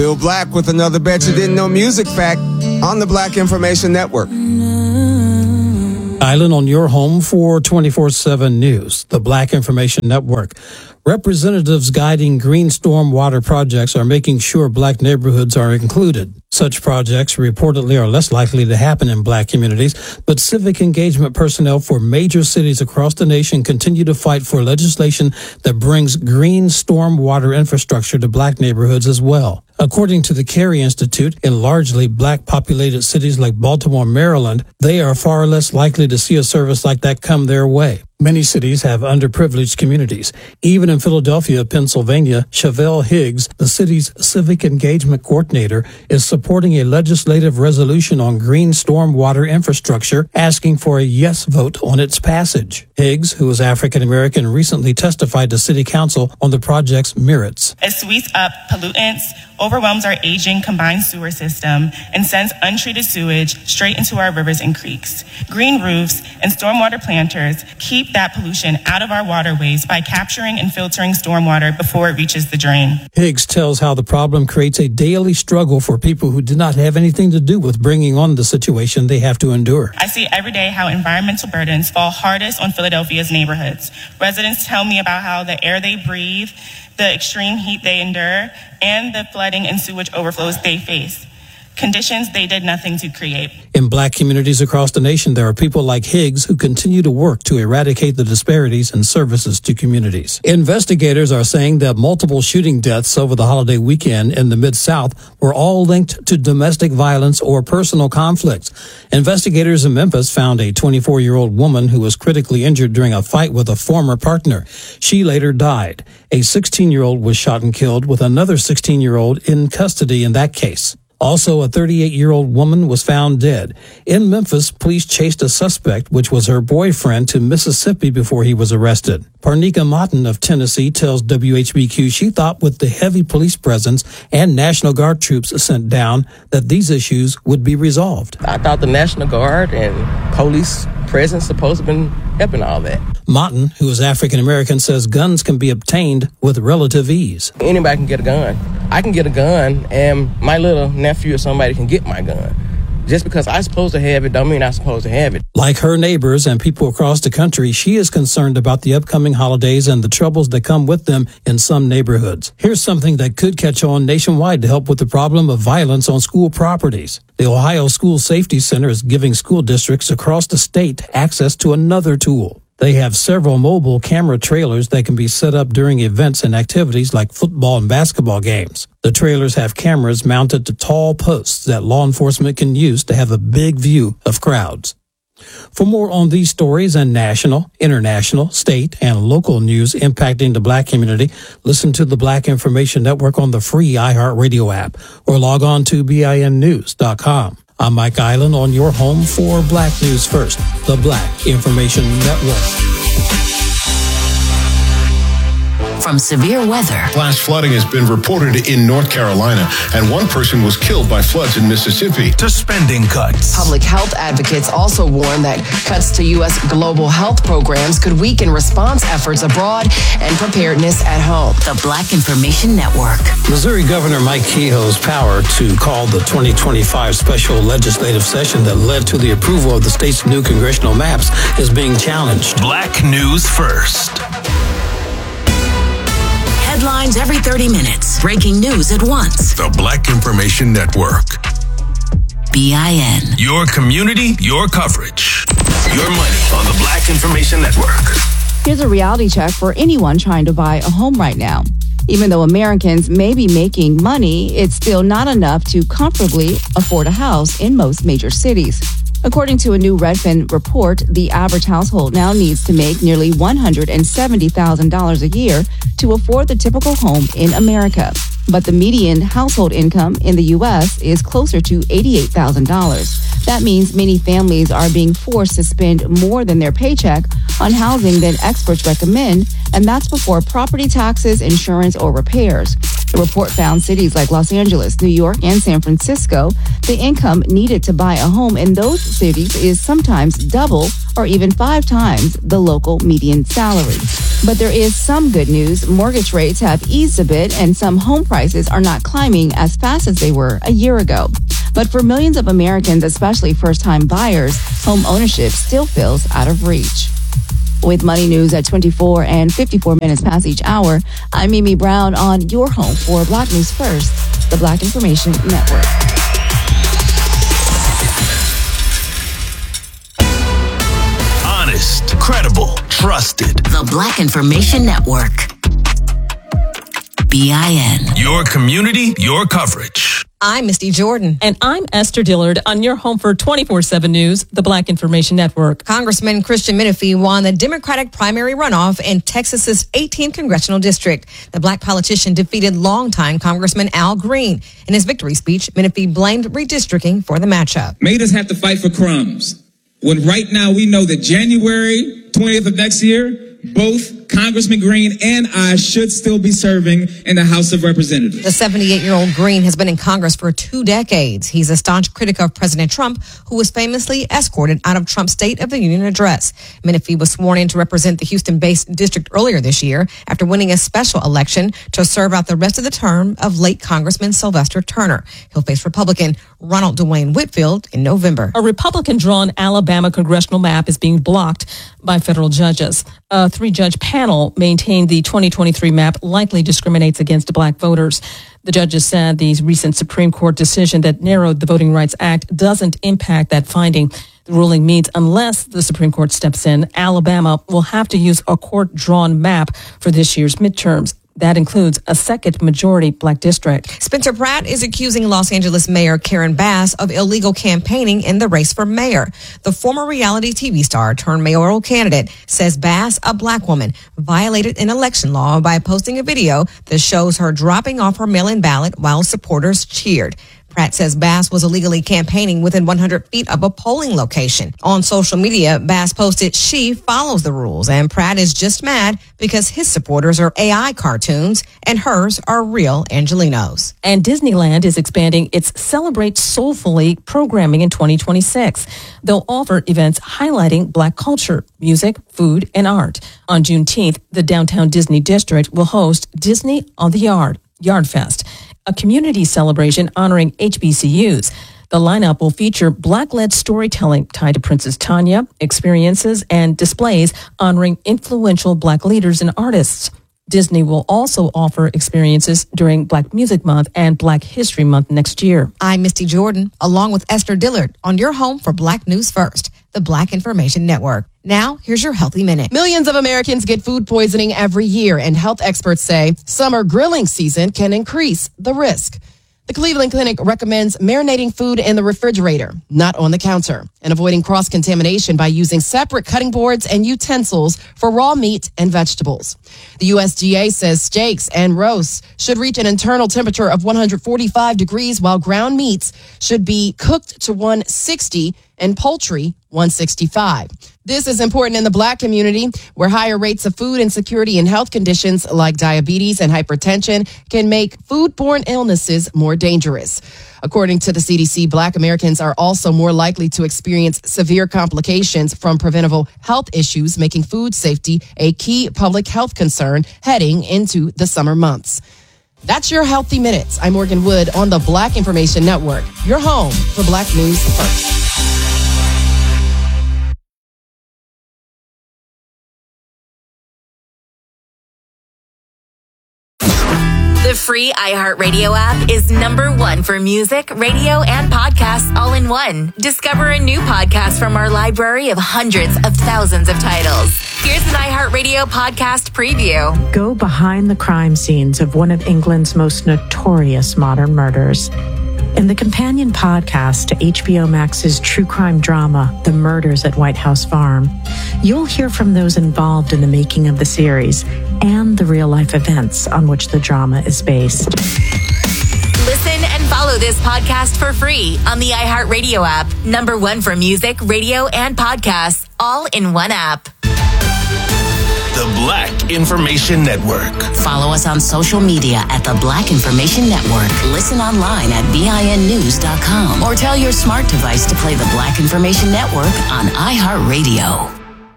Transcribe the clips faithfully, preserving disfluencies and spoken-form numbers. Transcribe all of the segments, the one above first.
Bill Black with another Bet You Didn't Know music fact on the Black Information Network. Island on your home for twenty-four seven News, the Black Information Network. Representatives guiding green storm water projects are making sure black neighborhoods are included. Such projects reportedly are less likely to happen in black communities, but civic engagement personnel for major cities across the nation continue to fight for legislation that brings green storm water infrastructure to black neighborhoods as well. According to the Carey Institute, in largely black-populated cities like Baltimore, Maryland, they are far less likely to see a service like that come their way. Many cities have underprivileged communities. Even in Philadelphia, Pennsylvania, Chevelle Higgs, the city's civic engagement coordinator, is supporting a legislative resolution on green stormwater infrastructure, asking for a yes vote on its passage. Higgs, who is African American, recently testified to city council on the project's merits. It sweeps up pollutants, overwhelms our aging combined sewer system, and sends untreated sewage straight into our rivers and creeks. Green roofs and stormwater planters keep that pollution out of our waterways by capturing and filtering stormwater before it reaches the drain. Higgs tells how the problem creates a daily struggle for people who did not have anything to do with bringing on the situation they have to endure. I see every day how environmental burdens fall hardest on Philadelphia's neighborhoods. Residents tell me about how the air they breathe, the extreme heat they endure, and the flooding and sewage overflows they face. Conditions they did nothing to create. In black communities across the nation, there are people like Higgs who continue to work to eradicate the disparities in services to communities. Investigators are saying that multiple shooting deaths over the holiday weekend in the Mid-South were all linked to domestic violence or personal conflicts. Investigators in Memphis found a twenty-four-year-old woman who was critically injured during a fight with a former partner. She later died. A sixteen-year-old was shot and killed, with another sixteen-year-old in custody in that case. Also, a thirty-eight-year-old woman was found dead. In Memphis, police chased a suspect, which was her boyfriend, to Mississippi before he was arrested. Parnika Martin of Tennessee tells W H B Q she thought with the heavy police presence and National Guard troops sent down that these issues would be resolved. I thought the National Guard and police presence supposed to have been helping all that. Martin, who is African American, says guns can be obtained with relative ease. Anybody can get a gun. I can get a gun, and my little nephew or somebody can get my gun. Just because I'm supposed to have it don't mean I'm supposed to have it. Like her neighbors and people across the country, she is concerned about the upcoming holidays and the troubles that come with them in some neighborhoods. Here's something that could catch on nationwide to help with the problem of violence on school properties. The Ohio School Safety Center is giving school districts across the state access to another tool. They have several mobile camera trailers that can be set up during events and activities like football and basketball games. The trailers have cameras mounted to tall posts that law enforcement can use to have a big view of crowds. For more on these stories and national, international, state, and local news impacting the black community, listen to the Black Information Network on the free iHeartRadio app or log on to B I N news dot com. I'm Mike Island on your home for Black News First, the Black Information Network. From severe weather. Flash flooding has been reported in North Carolina, and one person was killed by floods in Mississippi. To spending cuts. Public health advocates also warn that cuts to U S global health programs could weaken response efforts abroad and preparedness at home. The Black Information Network. Missouri Governor Mike Kehoe's power to call the twenty twenty-five special legislative session that led to the approval of the state's new congressional maps is being challenged. Black News First. Headlines every thirty minutes. Breaking news at once. The Black Information Network. B I N. Your community, your coverage. Your money on the Black Information Network. Here's a reality check for anyone trying to buy a home right now. Even though Americans may be making money, it's still not enough to comfortably afford a house in most major cities. According to a new Redfin report, the average household now needs to make nearly one hundred seventy thousand dollars a year to afford the typical home in America. But the median household income in the U S is closer to eighty-eight thousand dollars. That means many families are being forced to spend more than their paycheck on housing than experts recommend, and that's before property taxes, insurance, or repairs. The report found cities like Los Angeles, New York, and San Francisco, the income needed to buy a home in those cities is sometimes double or even five times the local median salary. But there is some good news. Mortgage rates have eased a bit, and some home prices are not climbing as fast as they were a year ago. But for millions of Americans, especially first-time buyers, home ownership still feels out of reach. With Money News at twenty-four and fifty-four minutes past each hour, I'm Mimi Brown on your home for Black News First, the Black Information Network. Honest, credible, trusted. The Black Information Network. B I N. Your community, your coverage. I'm Misty Jordan. And I'm Esther Dillard on your home for twenty-four seven News, the Black Information Network. Congressman Christian Menifee won the Democratic primary runoff in Texas's eighteenth congressional district. The black politician defeated longtime Congressman Al Green. In his victory speech, Menifee blamed redistricting for the matchup. Made us have to fight for crumbs, when right now we know that January twentieth of next year, both Congressman Green and I should still be serving in the House of Representatives. The seventy-eight-year-old Green has been in Congress for two decades. He's a staunch critic of President Trump, who was famously escorted out of Trump's State of the Union address. Menifee was sworn in to represent the Houston-based district earlier this year after winning a special election to serve out the rest of the term of late Congressman Sylvester Turner. He'll face Republican Ronald Dwayne Whitfield in November. A Republican-drawn Alabama congressional map is being blocked by federal judges. A three-judge panel maintained the twenty twenty-three map likely discriminates against black voters. The judges said the recent Supreme Court decision that narrowed the Voting Rights Act doesn't impact that finding. The ruling means unless the Supreme Court steps in, Alabama will have to use a court-drawn map for this year's midterms. That includes a second majority black district. Spencer Pratt is accusing Los Angeles Mayor Karen Bass of illegal campaigning in the race for mayor. The former reality T V star turned mayoral candidate says Bass, a black woman, violated an election law by posting a video that shows her dropping off her mail-in ballot while supporters cheered. Pratt says Bass was illegally campaigning within one hundred feet of a polling location. On social media, Bass posted she follows the rules, and Pratt is just mad because his supporters are A I cartoons and hers are real Angelinos. And Disneyland is expanding its Celebrate Soulfully programming in twenty twenty-six. They'll offer events highlighting black culture, music, food, and art. On Juneteenth, the downtown Disney district will host Disney on the Yard, Yard Fest, a community celebration honoring H B C Us. The lineup will feature Black-led storytelling tied to Princess Tanya, experiences, and displays honoring influential Black leaders and artists. Disney will also offer experiences during Black Music Month and Black History Month next year. I'm Misty Jordan, along with Esther Dillard, on your home for Black News First, the Black Information Network. Now, here's your Healthy Minute. Millions of Americans get food poisoning every year, and health experts say summer grilling season can increase the risk. The Cleveland Clinic recommends marinating food in the refrigerator, not on the counter, and avoiding cross-contamination by using separate cutting boards and utensils for raw meat and vegetables. The U S D A says steaks and roasts should reach an internal temperature of one hundred forty-five degrees, while ground meats should be cooked to one sixty and poultry one sixty-five. This is important in the Black community, where higher rates of food insecurity and health conditions like diabetes and hypertension can make foodborne illnesses more dangerous. According to the C D C, Black Americans are also more likely to experience severe complications from preventable health issues, making food safety a key public health concern heading into the summer months. That's your Healthy Minutes. I'm Morgan Wood on the Black Information Network, your home for Black News First. The free iHeartRadio app is number one for music, radio, and podcasts all in one. Discover a new podcast from our library of hundreds of thousands of titles. Here's an iHeartRadio podcast preview. Go behind the crime scenes of one of England's most notorious modern murders. In the companion podcast to H B O Max's true crime drama, The Murders at White House Farm, you'll hear from those involved in the making of the series and the real-life events on which the drama is based. Listen and follow this podcast for free on the iHeartRadio app. Number one for music, radio, and podcasts, all in one app. The Black Information Network. Follow us on social media at The Black Information Network. Listen online at B I N news dot com or tell your smart device to play The Black Information Network on iHeartRadio.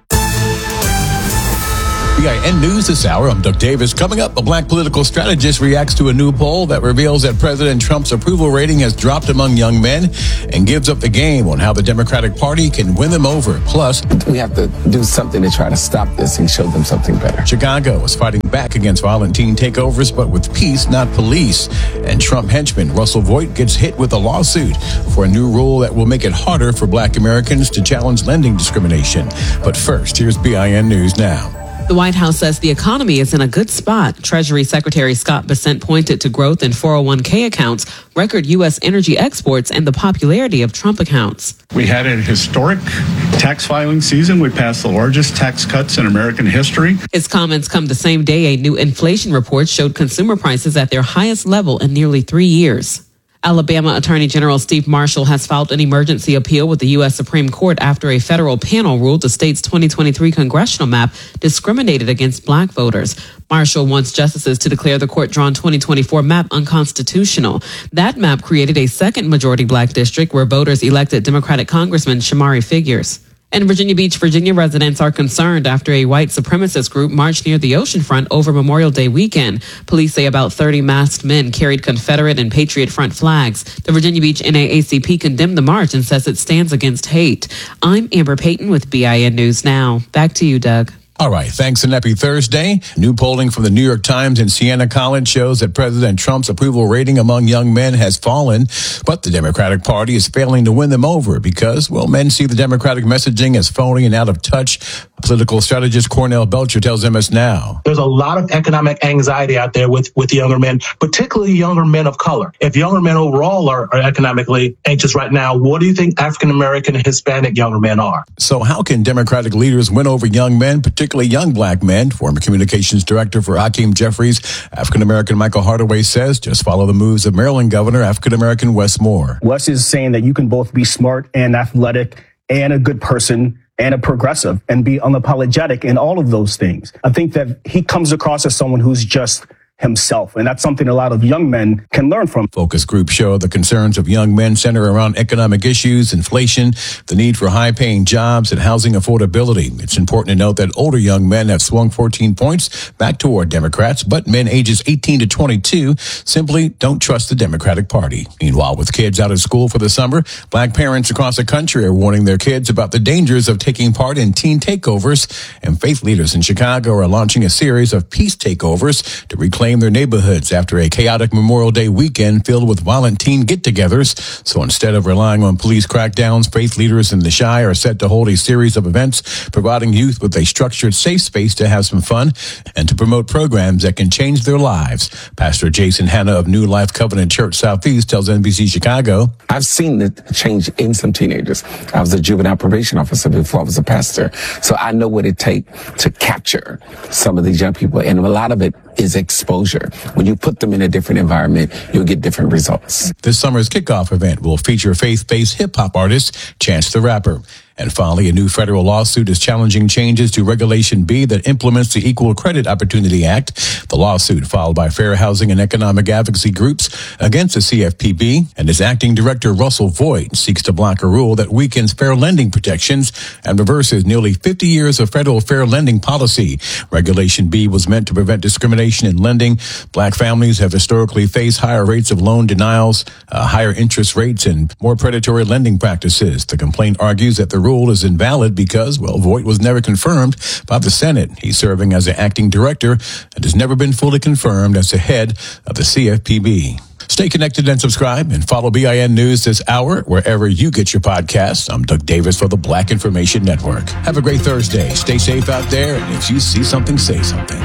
B I N News this hour. I'm Doug Davis. Coming up, a black political strategist reacts to a new poll that reveals that President Trump's approval rating has dropped among young men and gives up the game on how the Democratic Party can win them over. Plus, we have to do something to try to stop this and show them something better. Chicago is fighting back against violent teen takeovers, but with peace, not police. And Trump henchman Russell Voigt gets hit with a lawsuit for a new rule that will make it harder for black Americans to challenge lending discrimination. But first, here's B I N News Now. The White House says the economy is in a good spot. Treasury Secretary Scott Bessent pointed to growth in four oh one k accounts, record U S energy exports, and the popularity of Trump accounts. We had a historic tax filing season. We passed the largest tax cuts in American history. His comments come the same day a new inflation report showed consumer prices at their highest level in nearly three years. Alabama Attorney General Steve Marshall has filed an emergency appeal with the U S Supreme Court after a federal panel ruled the state's twenty twenty-three congressional map discriminated against black voters. Marshall wants justices to declare the court-drawn twenty twenty-four map unconstitutional. That map created a second majority black district where voters elected Democratic Congressman Shamari Figures. In Virginia Beach, Virginia residents are concerned after a white supremacist group marched near the oceanfront over Memorial Day weekend. Police say about thirty masked men carried Confederate and Patriot Front flags. The Virginia Beach N double A C P condemned the march and says it stands against hate. I'm Amber Payton with B I N News Now. Back to you, Doug. All right, thanks and happy Thursday. New polling from the New York Times and Siena College shows that President Trump's approval rating among young men has fallen, but the Democratic Party is failing to win them over because, well, men see the Democratic messaging as phony and out of touch. Political strategist Cornell Belcher tells M S Now. There's a lot of economic anxiety out there with, with younger men, particularly younger men of color. If younger men overall are, are economically anxious right now, what do you think African American and Hispanic younger men are? So how can Democratic leaders win over young men, particularly young black men? Former communications director for Hakeem Jeffries, African American Michael Hardaway says, just follow the moves of Maryland Governor African American Wes Moore. Wes is saying that you can both be smart and athletic and a good person and a progressive and be unapologetic in all of those things. I think that he comes across as someone who's just himself, and that's something a lot of young men can learn from. Focus groups show the concerns of young men center around economic issues, inflation, the need for high-paying jobs, and housing affordability. It's important to note that older young men have swung fourteen points back toward Democrats, but men ages eighteen to twenty-two simply don't trust the Democratic Party. Meanwhile, with kids out of school for the summer, black parents across the country are warning their kids about the dangers of taking part in teen takeovers, and faith leaders in Chicago are launching a series of peace takeovers to reclaim their neighborhoods after a chaotic Memorial Day weekend filled with violent teen get-togethers. So instead of relying on police crackdowns, faith leaders in the Chi are set to hold a series of events providing youth with a structured safe space to have some fun and to promote programs that can change their lives. Pastor Jason Hanna of New Life Covenant Church Southeast tells N B C Chicago, I've seen the change in some teenagers. I was a juvenile probation officer before I was a pastor. So I know what it takes to capture some of these young people. And a lot of it is exposure. When you put them in a different environment, you'll get different results. This summer's kickoff event will feature faith-based hip-hop artist Chance the Rapper. And finally, a new federal lawsuit is challenging changes to Regulation B that implements the Equal Credit Opportunity Act. The lawsuit, filed by fair housing and economic advocacy groups against the C F P B and its acting director Russell Voigt, seeks to block a rule that weakens fair lending protections and reverses nearly fifty years of federal fair lending policy. Regulation B was meant to prevent discrimination in lending. Black families have historically faced higher rates of loan denials, uh, higher interest rates, and more predatory lending practices. The complaint argues that the rule is invalid because, well, Voigt was never confirmed by the Senate. He's serving as the acting director and has never been fully confirmed as the head of the C F P B. Stay connected and subscribe and follow B I N News this hour wherever you get your podcasts. I'm Doug Davis for the Black Information Network. Have a great Thursday. Stay safe out there, and if you see something, say something.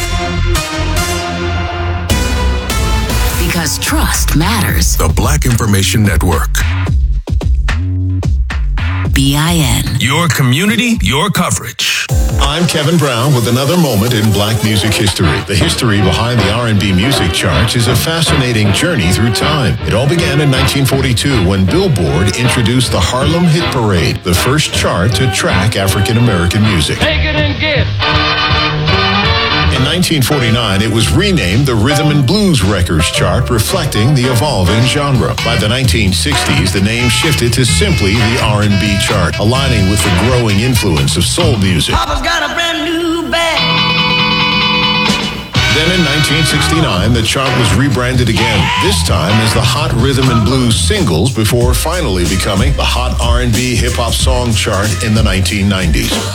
Because trust matters. The Black Information Network. B I N. Your community, your coverage. I'm Kevin Brown with another moment in black music history. The history behind the R and B music charts is a fascinating journey through time. It all began in nineteen forty-two when Billboard introduced the Harlem Hit Parade, the first chart to track African American music. Take it and give. In nineteen forty-nine, it was renamed the Rhythm and Blues Records Chart, reflecting the evolving genre. By the nineteen sixties, the name shifted to simply the R and B chart, aligning with the growing influence of soul music. Papa's got a brand new bag. Then in nineteen sixty-nine, the chart was rebranded again, this time as the Hot Rhythm and Blues Singles, before finally becoming the Hot R and B Hip Hop Song Chart in the nineteen nineties.